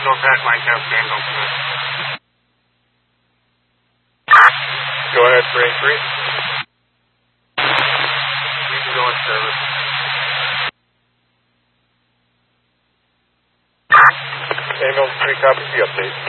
Tango Pat, Mike F. Tango. Go ahead, Brain 3. You can go in service. Ambulance 3, copy the update.